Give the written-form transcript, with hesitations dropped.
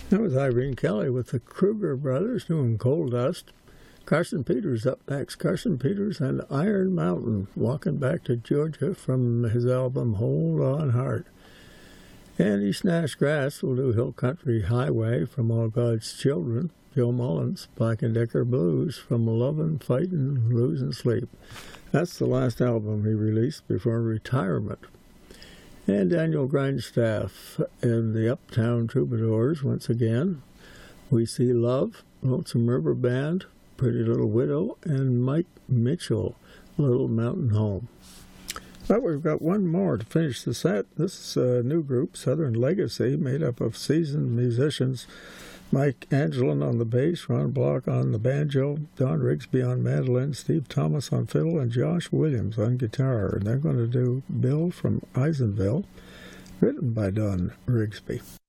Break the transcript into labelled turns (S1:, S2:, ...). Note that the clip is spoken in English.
S1: That was Irene Kelly with the Kruger Brothers doing Coal Dust. Carson Peters up next. Carson Peters and Iron Mountain, walking back to Georgia from his album Hold On Heart. And East Nash Grass will do Hill Country Highway from All God's Children. Joe Mullins, Black and Decker Blues from Lovin', Fightin', Losin' Sleep. That's the last album he released before retirement. And Daniel Grindstaff and the Uptown Troubadours once again. We See Love, Lonesome River Band, Pretty Little Widow, and Mike Mitchell, Little Mountain Home. But we've got one more to finish the set. This is a new group, Southern Legacy, made up of seasoned musicians. Mike Angelin on the bass, Ron Block on the banjo, Don Rigsby on mandolin, Steve Thomas on fiddle, and Josh Williams on guitar. And they're going to do Bill from Eisenville, written by Don Rigsby.